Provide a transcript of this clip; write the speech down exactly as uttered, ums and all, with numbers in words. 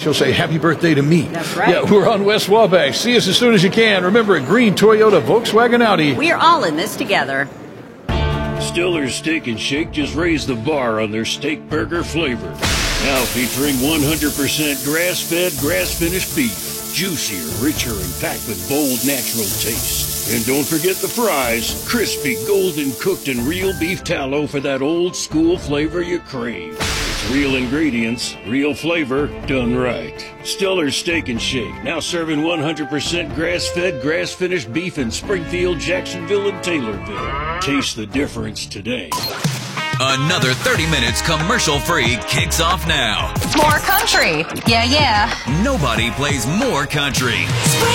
she'll say happy birthday to me. That's right. Yeah, we're on West Wabash. See us as soon as you can. Remember, at Green, Toyota, Volkswagen, Audi. We're all in this together. Stiller's Steak and Shake just raised the bar on their steak burger flavor. Now featuring one hundred percent grass-fed, grass-finished beef. Juicier, richer, and packed with bold, natural taste. And don't forget the fries. Crispy, golden cooked, and real beef tallow for that old-school flavor you crave. It's real ingredients, real flavor, done right. Stiller's Steak and Shake, now serving one hundred percent grass-fed, grass-finished beef in Springfield, Jacksonville, and Taylorville. Taste the difference today. Another thirty minutes commercial-free kicks off now. More country. Yeah, yeah. Nobody plays more country. Spring